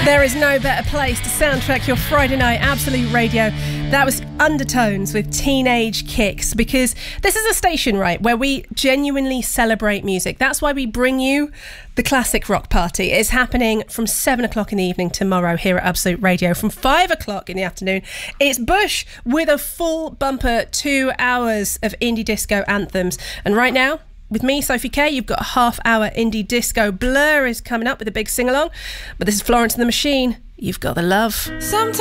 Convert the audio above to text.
There is no better place to soundtrack your Friday night Absolute Radio. That was Undertones with Teenage Kicks, because this is a station, right, where we genuinely celebrate music. That's why we bring you the Classic Rock Party. It's happening from 7 o'clock in the evening tomorrow here at Absolute Radio. From 5 o'clock in the afternoon, it's Bush with a full bumper 2 hours of indie disco anthems. And right now, with me, Sophie K, you've got a half-hour indie disco. Blur is coming up with a big sing-along. But this is Florence and the Machine. You've got the love. Sometimes